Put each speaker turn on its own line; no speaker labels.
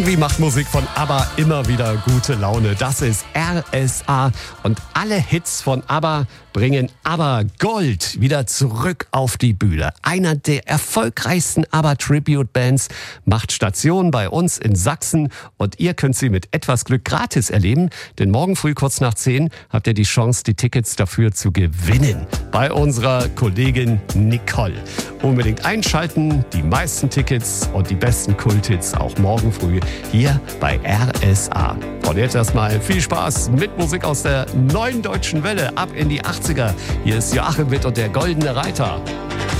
Wie macht Musik von ABBA immer wieder gute Laune? Das ist RSA und alle Hits von ABBA bringen ABBA Gold wieder zurück auf die Bühne. Einer der erfolgreichsten ABBA-Tribute-Bands macht Station bei uns in Sachsen und ihr könnt sie mit etwas Glück gratis erleben, denn morgen früh kurz nach 10 habt ihr die Chance, die Tickets dafür zu gewinnen bei unserer Kollegin Nicole. Unbedingt einschalten, die meisten Tickets und die besten Kulthits auch morgen früh hier bei RSA. Und jetzt erstmal viel Spaß mit Musik aus der neuen deutschen Welle ab in die 80er. Hier ist Joachim Witt und der Goldene Reiter.